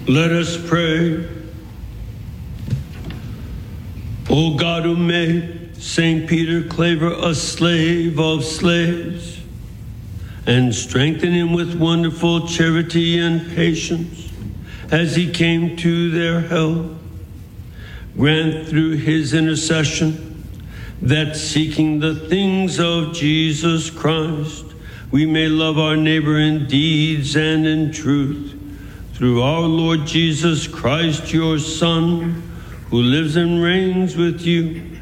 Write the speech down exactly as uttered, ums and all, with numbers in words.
Let us pray. O God, who made Saint Peter Claver a slave of slaves and strengthened him with wonderful charity and patience as he came to their help, grant through his intercession that, seeking the things of Jesus Christ, we may love our neighbor in deeds and in truth. Through our Lord Jesus Christ, your Son, who lives and reigns with you